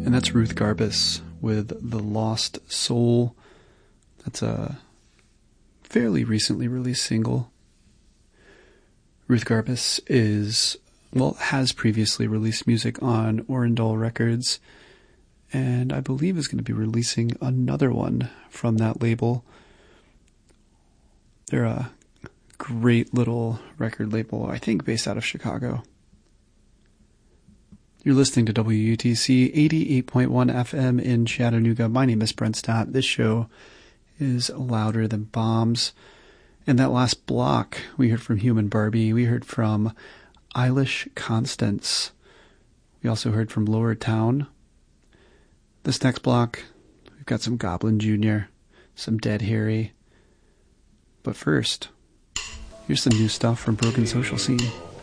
And that's Ruth Garbus with The Lost Soul. That's a fairly recently released single. Ruth Garbus has previously released music on Orindal Records, and I believe is going to be releasing another one from that label. They're a great little record label, I think based out of Chicago. You're listening to WUTC 88.1 FM in Chattanooga. My name is Brent Stott. This show is Louder Than Bombs. And that last block, we heard from Human Barbie. We heard from Eilish Constance. We also heard from Lower Town. This next block, we've got some Goblin Jr., some Dead Harry. But first, here's some new stuff from Broken Social Scene.